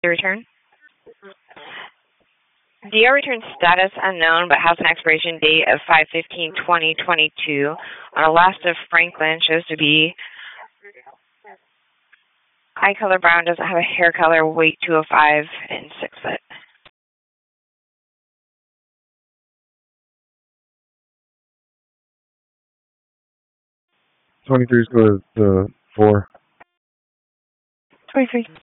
Return. DR return status unknown, but has an expiration date of 5/15/2022. On a last of Franklin, shows to be eye color brown, doesn't have a hair color, weight 205, and 6 foot. 23's go to 4. 23.